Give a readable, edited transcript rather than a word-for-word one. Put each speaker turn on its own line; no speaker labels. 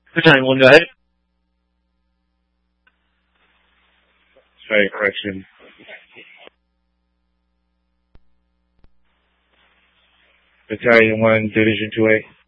Battalion 1, go ahead.
Sorry, correction. Battalion 1, Division 2A.